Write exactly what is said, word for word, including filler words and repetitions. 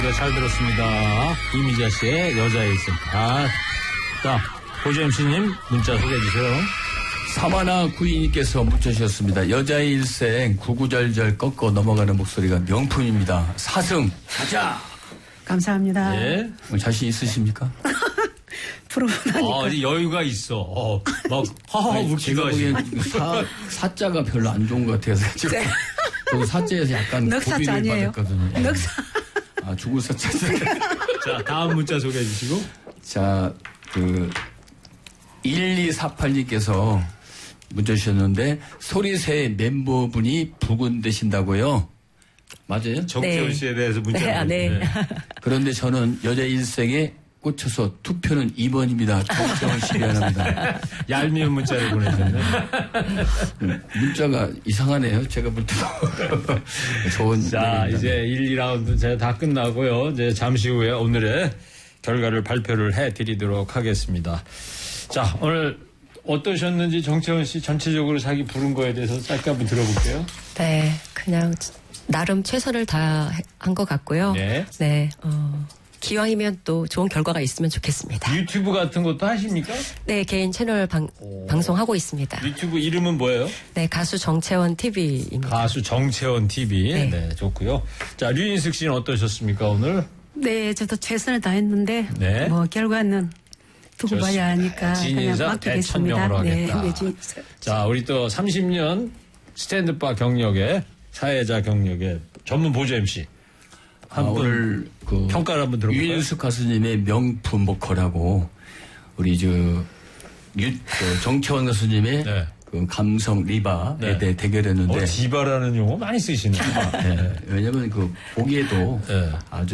네, 잘 들었습니다. 이미자 씨의 여자 일생. 아, 자, 고지 엠씨님 문자 소개해 주세요. 사마나 구이님께서 문자 주셨습니다. 여자의 일생 구구절절 꺾어 넘어가는 목소리가 명품입니다. 사승 가자. 감사합니다. 예. 자신 있으십니까? 프로보다니까. 아, 이제 여유가 있어. 어, 막 하하 웃기도 하시고. 사, 사자가 별로 안 좋은 것 같아서 지금 네. 저 사자에서 약간 넉사자 고비를 아니에요? 받았거든요. 넉사. 아, 죽을 사자. 자, 다음 문자 소개해 주시고. 자, 그 일이사팔님께서 문자 주셨는데 소리새 멤버분이 부근되신다고요? 맞아요? 정태훈 네. 씨에 대해서 문자. 네, 아, 네. 그런데 저는 여자 일생에 꽂혀서 투표는 이 번입니다. 정태훈 씨 미안합니다. 얄미운 문자를 보내셨네. 문자가 이상하네요. 제가 볼 때도. 좋은. 자, 얘기입니다. 이제 일, 이 라운드 제가 다 끝나고요. 이제 잠시 후에 오늘의 결과를 발표를 해 드리도록 하겠습니다. 자, 오늘 어떠셨는지 정채원 씨 전체적으로 자기 부른 거에 대해서 짧게 한번 들어볼게요. 네, 그냥 나름 최선을 다 한 것 같고요. 네. 네, 어, 기왕이면 또 좋은 결과가 있으면 좋겠습니다. 유튜브 같은 것도 하십니까? 네, 개인 채널 방, 방송하고 있습니다. 유튜브 이름은 뭐예요? 네, 가수 정채원 티비입니다. 가수 정채원 티비. 네, 네. 좋고요. 자, 류인숙 씨는 어떠셨습니까, 오늘? 네, 저도 최선을 다했는데 네. 뭐 결과는 두고 좋습니다. 봐야 하니까 그냥 진인사 맡기겠습니다. 대천명으로 네, 하겠다. 네, 진인사. 자, 우리 또 삼십 년 스탠드바 경력에 사회자 경력에 전문 보조 엠씨 한 아, 분 오늘 그 평가를 한번 들어볼까요? 유인숙 가수님의 명품 보컬하고 우리 저 유, 그 정채원 가수님의 네. 그 감성 리바에 네. 대해 대결했는데 어, 디바라는 용어 많이 쓰시네. 네. 왜냐면 그 보기에도 네. 아주